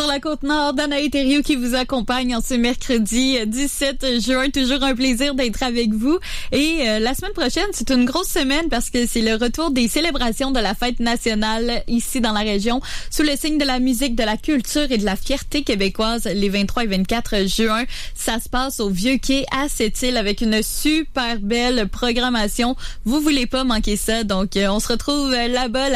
Sur la Côte-Nord, Danae Thériault qui vous accompagne en ce mercredi 17 juin. Toujours un plaisir d'être avec vous. Et la semaine prochaine, c'est une grosse semaine parce que c'est le retour des célébrations de la fête nationale ici dans la région sous le signe de la musique, de la culture et de la fierté québécoise les 23 et 24 juin. Ça se passe au Vieux-Quai à Sept-Îles avec une super belle programmation. Vous voulez pas manquer ça. Donc, on se retrouve là-bas.